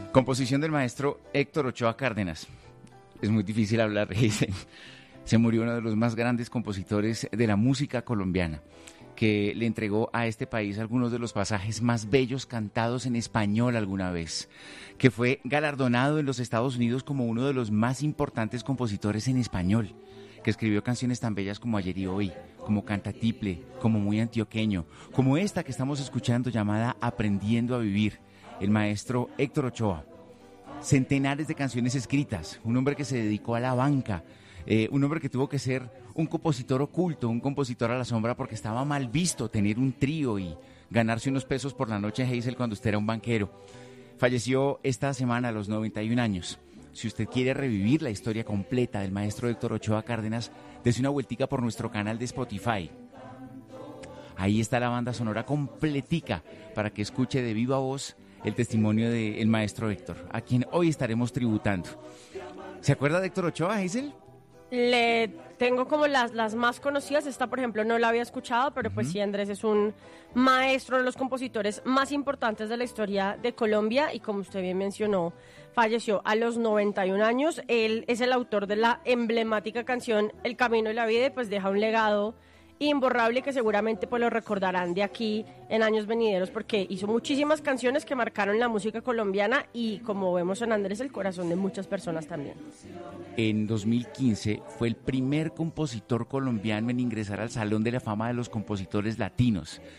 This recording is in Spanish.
Composición del maestro Héctor Ochoa Cárdenas. Es muy difícil hablar, dicen. Se murió uno de los más grandes compositores de la música colombiana, que le entregó a este país algunos de los pasajes más bellos cantados en español alguna vez, que fue galardonado en los Estados Unidos como uno de los más importantes compositores en español, que escribió canciones tan bellas como Ayer y Hoy, como Cantatiple, como Muy Antioqueño, como esta que estamos escuchando llamada Aprendiendo a Vivir, el maestro Héctor Ochoa. Centenares de canciones escritas, un hombre que se dedicó a la banca, un hombre que tuvo que ser un compositor oculto, un compositor a la sombra porque estaba mal visto tener un trío y ganarse unos pesos por la noche en Hazel cuando usted era un banquero. Falleció esta semana a los 91 años. Si usted quiere revivir la historia completa del maestro Héctor Ochoa Cárdenas, dése una vueltica por nuestro canal de Spotify. Ahí está la banda sonora completica para que escuche de viva voz el testimonio del maestro Héctor, a quien hoy estaremos tributando. ¿Se acuerda de Héctor Ochoa, Hazel? Le tengo como las más conocidas. Esta, por ejemplo, no la había escuchado, pero pues sí, Andrés es un maestro de los compositores más importantes de la historia de Colombia y, como usted bien mencionó, falleció a los 91 años. Él es el autor de la emblemática canción El Camino y la Vida y pues deja un legado imborrable que seguramente pues lo recordarán de aquí en años venideros porque hizo muchísimas canciones que marcaron la música colombiana y, como vemos en Andrés, el corazón de muchas personas también. En 2015 fue el primer compositor colombiano en ingresar al Salón de la Fama de los Compositores Latinos.